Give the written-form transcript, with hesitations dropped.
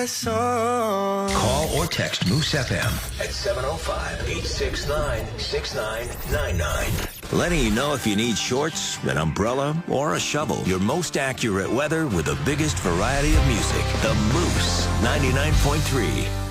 Call or text Moose FM at 705-869-6999. Letting you know if you need shorts, an umbrella, or a shovel. Your most accurate weather with the biggest variety of music. The Moose 99.3.